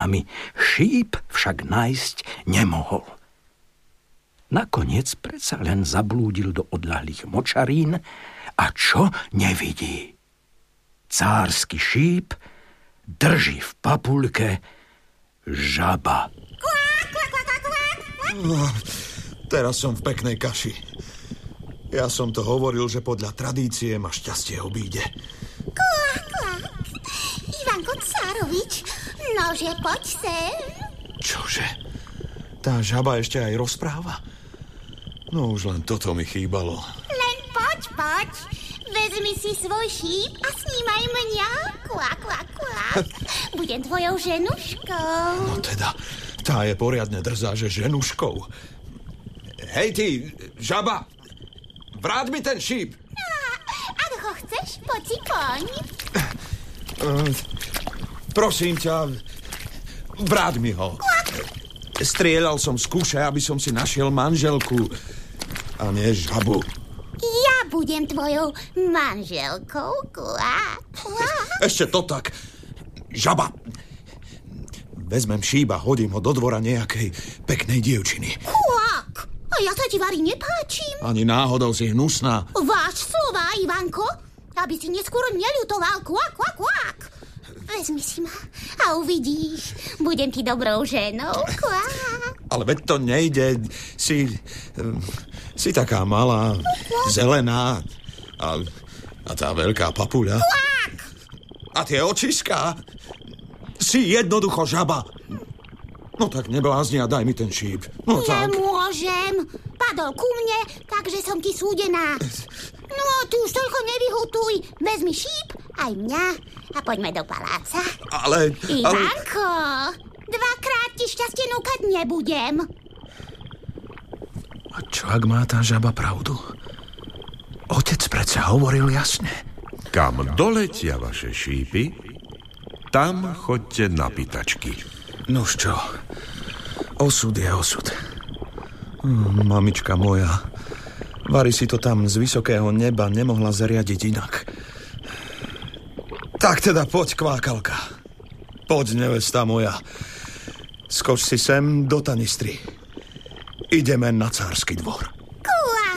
stranami. Šíp však nájsť nemohol. Nakoniec predsa len zablúdil do odľahlých močarín a čo nevidí? Cársky šíp drží v papuľke žaba. Teraz som v peknej kaši. Ja som to hovoril, že podľa tradície ma šťastie obíde. Ivanko Cárovič, nože, poď sem. Čože? Tá žaba ešte aj rozpráva? No už len toto mi chýbalo. Len poď. Vezmi si svoj šíp a snímaj mňa. Budem tvojou ženuškou. No teda, tá je poriadne drzá, že ženuškou. Hej ty, žaba, vráť mi ten šíp. Ak ho chceš, poď si poň. Prosím ťa, vráť mi ho. Strieľal som z kuše, aby som si našiel manželku a nie žabu. Ja budem tvojou manželkou. Ešte to tak. Žaba. Vezmem šíp a hodím ho do dvora nejakej peknej dievčiny. Kvak! A ja sa ti vari nepáčim. Ani náhodou si hnusná. Váš slova, Ivanko, aby si neskôr neľutoval. Kvak. Vezmi si ma a uvidíš. Budem ti dobrou ženou. Kvak. Ale veď to nejde. Si taká malá, zelená a tá veľká papuľa. Kvak! A tie očiská. Si jednoducho žaba. No tak neblázni a daj mi ten šíp. No tak. Nemôžem. Padol ku mne, takže som ti súdená. No, ty už toľko nevyhutuj. Vezmi šíp, aj mňa a poďme do paláca. Ale... Ivanko, dvakrát ti šťastie núkať nebudem. A čo ak má tá žaba pravdu? Otec predsa hovoril jasne. Kam doletia vaše šípy, tam choďte na pýtačky. Nož čo, osud je osud. Mamička moja, vari si to tam z vysokého neba nemohla zariadiť inak. Tak teda poď, kvákalka. Poď, nevesta moja. Skoč si sem do tanistry. Ideme na cársky dvor.